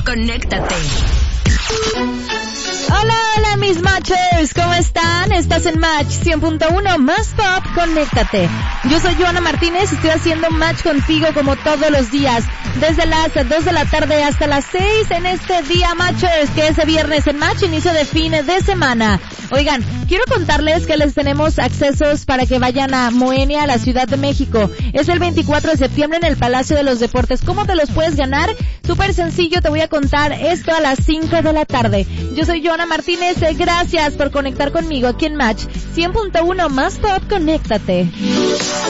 conéctate. Hola mis matchers, ¿cómo están? Estás en Match 100.1 Más Pop, conéctate. Yo soy Joana Martínez y estoy haciendo match contigo como todos los días, desde las 2 de la tarde hasta las 6 en este día, matchers, que es viernes en Match, inicio de fin de semana. Oigan, quiero contarles que les tenemos accesos para que vayan a Moenia, a la Ciudad de México. Es el 24 de septiembre en el Palacio de los Deportes. ¿Cómo te los puedes ganar? Súper sencillo, te voy a contar esto a las 5 de la tarde. Yo soy Joana Martínez, gracias por conectar conmigo aquí en Match 100.1 Más Pop, conéctate.